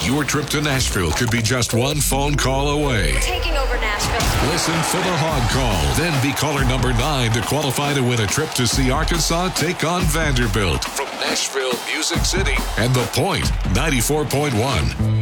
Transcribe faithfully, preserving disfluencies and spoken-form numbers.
Your trip to Nashville could be just one phone call away. Taking over Nashville. Listen for the Hog Call. Then be caller number nine to qualify to win a trip to see Arkansas take on Vanderbilt. From Nashville, Music City, and The Point, ninety-four point one.